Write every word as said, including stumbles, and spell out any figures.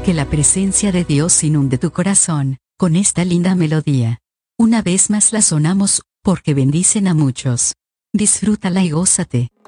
Que la presencia de Dios inunde tu corazón con esta linda melodía. Una vez más la sonamos, porque bendicen a muchos. Disfrútala y gózate.